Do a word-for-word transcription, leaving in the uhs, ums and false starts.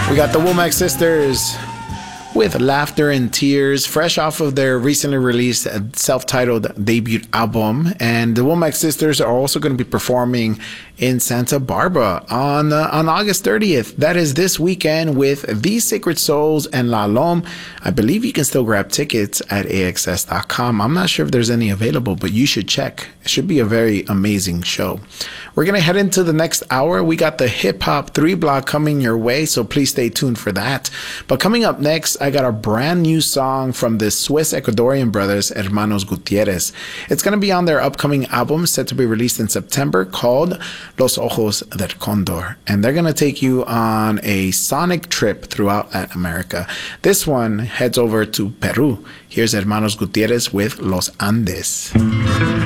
We got the Womack Sisters with Laughter and Tears, fresh off of their recently released self-titled debut album. And the Womack Sisters are also going to be performing in Santa Barbara on uh, on August thirtieth. That is this weekend with The Sacred Souls and La Lom. I believe you can still grab tickets at A X S dot com. I'm not sure if there's any available, but you should check. It should be a very amazing show. We're going to head into the next hour. We got the Hip Hop three block coming your way, so please stay tuned for that. But coming up next, I got a brand new song from the Swiss Ecuadorian brothers, Hermanos Gutierrez. It's going to be on their upcoming album set to be released in September called Los Ojos del Condor. And they're going to take you on a sonic trip throughout Latin America. This one heads over to Peru. Here's Hermanos Gutierrez with Los Andes.